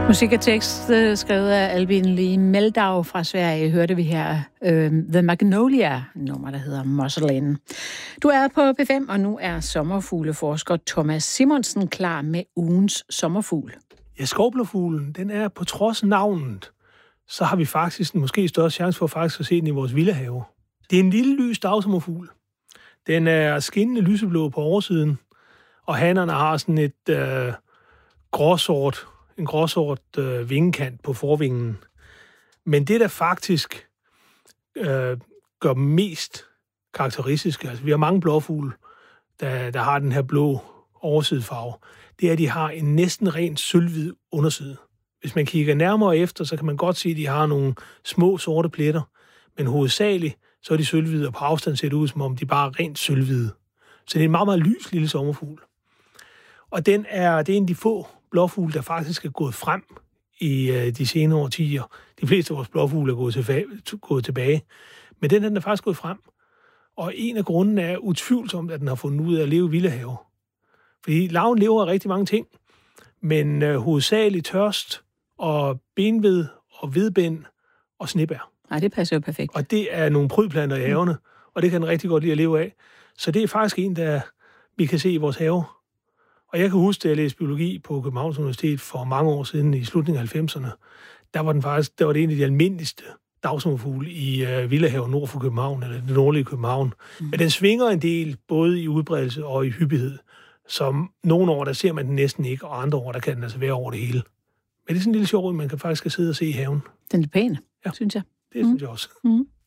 Musik og tekst skrevet af Albin Lee Meldau fra Sverige, hørte vi her The Magnolia, nummer der hedder Musselin. Du er på P5, og nu er sommerfugleforsker Thomas Simonsen klar med ugens sommerfugl. Ja, skovblåfuglen, den er på trods af navnet, så har vi faktisk en måske større chance for faktisk at se den i vores villahave. Det er en lille lys dagsommerfugl. Den er skinnende lyseblå på oversiden, og hannerne har sådan et gråsort vingekant på forvingen. Men det, der faktisk gør dem mest karakteristiske, altså vi har mange blåfugle, der har den her blå oversidefarve, det er, at de har en næsten rent sølvhvid underside. Hvis man kigger nærmere efter, så kan man godt se, at de har nogle små sorte pletter, men hovedsageligt så er de sølvhvide, og på afstand ser det ud, som om de bare er rent sølvhvide. Så det er en meget, meget lys lille sommerfugl. Og det er en af de få blåfugle, der faktisk er gået frem i de senere årtier. De fleste af vores blåfugle er gået tilbage. Men den er faktisk gået frem. Og en af grundene er utvivlsomt, at den har fundet ud af at leve i villahave. Fordi larven lever af rigtig mange ting, men hovedsageligt tørst og benved og hvidbind og snebær. Nej, det passer jo perfekt. Og det er nogle prydplanter i havene, og det kan den rigtig godt lide at leve af. Så det er faktisk en, der vi kan se i vores have. Og jeg kan huske, at jeg læste biologi på Københavns Universitet for mange år siden, i slutningen af 90'erne. Der var det en af de almindeligste dagsommerfugle i villahaven nord for København, eller det nordlige København. Men den svinger en del, både i udbredelse og i hyppighed. Så nogle år, der ser man den næsten ikke, og andre år, der kan den altså være over det hele. Men det er sådan en lille sjov, man kan faktisk sidde og se i haven. Den er pæn, synes jeg. Det synes jeg også.